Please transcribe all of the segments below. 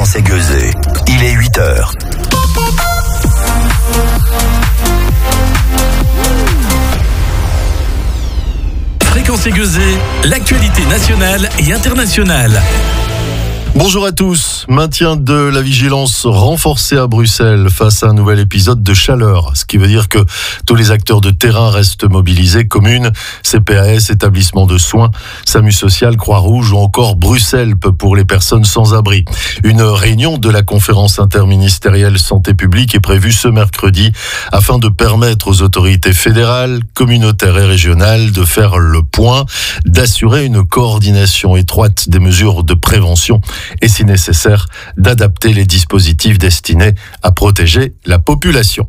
Fréquence Aiguezée. Il est 8h. Fréquence Aiguezée, l'actualité nationale et internationale. Bonjour à tous. Maintien de la vigilance renforcée à Bruxelles face à un nouvel épisode de chaleur. Ce qui veut dire que tous les acteurs de terrain restent mobilisés. Communes, CPAS, établissements de soins, SAMU social, Croix-Rouge ou encore Bruxelles pour les personnes sans abri. Une réunion de la conférence interministérielle santé publique est prévue ce mercredi afin de permettre aux autorités fédérales, communautaires et régionales de faire le point, d'assurer une coordination étroite des mesures de prévention et si nécessaire, d'adapter les dispositifs destinés à protéger la population.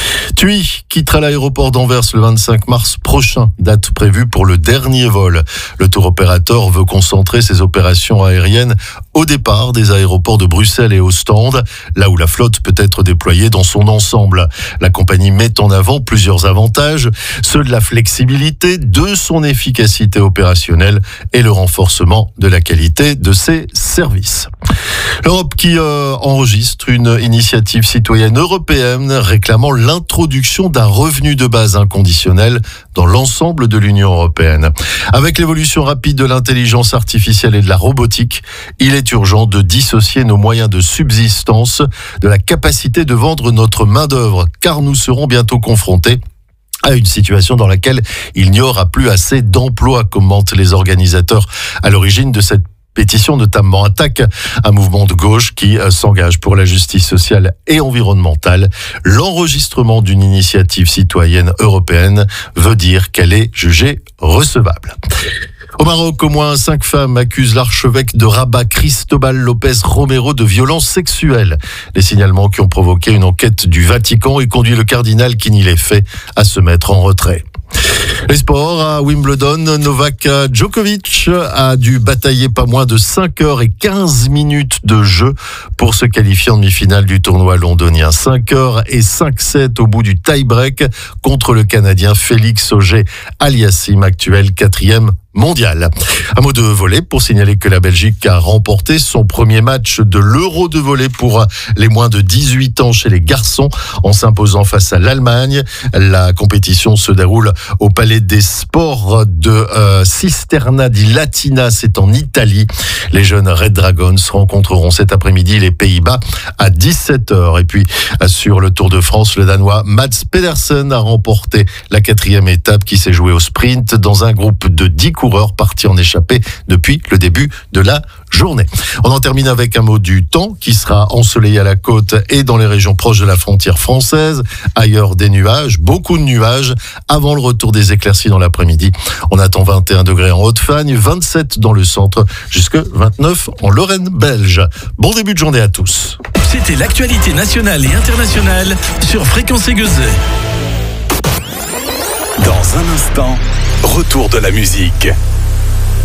TUI quittera l'aéroport d'Anvers le 25 mars prochain, date prévue pour le dernier vol. Le tour opérateur veut concentrer ses opérations aériennes au départ des aéroports de Bruxelles et Ostende, là où la flotte peut être déployée dans son ensemble. La compagnie met en avant plusieurs avantages, ceux de la flexibilité, de son efficacité opérationnelle et le renforcement de la qualité de ses services. L'Europe qui enregistre une initiative citoyenne européenne réclamant l'introduction d'un revenu de base inconditionnel dans l'ensemble de l'Union européenne. Avec l'évolution rapide de l'intelligence artificielle et de la robotique, il est urgent de dissocier nos moyens de subsistance de la capacité de vendre notre main-d'œuvre, car nous serons bientôt confrontés à une situation dans laquelle il n'y aura plus assez d'emplois, commentent les organisateurs à l'origine de cette pétition, notamment Attaque, un mouvement de gauche qui s'engage pour la justice sociale et environnementale. L'enregistrement d'une initiative citoyenne européenne veut dire qu'elle est jugée recevable. Au Maroc, au moins 5 femmes accusent l'archevêque de Rabat, Cristobal Lopez Romero, de violences sexuelles. Les signalements qui ont provoqué une enquête du Vatican et conduit le cardinal qui n'y les fait à se mettre en retrait. Les sports, à Wimbledon, Novak Djokovic a dû batailler pas moins de 5h15 de jeu pour se qualifier en demi-finale du tournoi londonien. 5h05 au bout du tie-break contre le Canadien Félix Auger-Aliassime, actuel 4e mondial. Un mot de volley pour signaler que la Belgique a remporté son premier match de l'Euro de volley pour les moins de 18 ans chez les garçons en s'imposant face à l'Allemagne. La compétition se déroule au Palais des Sports de Cisterna di Latina, c'est en Italie. Les jeunes Red Dragons rencontreront cet après-midi les Pays-Bas à 17h. Et puis sur le Tour de France, le Danois Mads Pedersen a remporté la 4e étape qui s'est jouée au sprint dans un groupe de 10 coureurs partis en échappée depuis le début de la journée. On en termine avec un mot du temps qui sera ensoleillé à la côte et dans les régions proches de la frontière française. Ailleurs des nuages, beaucoup de nuages avant le retour des éclaircies dans l'après-midi. On attend 21 degrés en Haute-Fagne, 27 dans le centre, jusque 29 en Lorraine belge. Bon début de journée à tous. C'était l'actualité nationale et internationale sur Fréquence Aiguezée. Dans un instant, retour de la musique.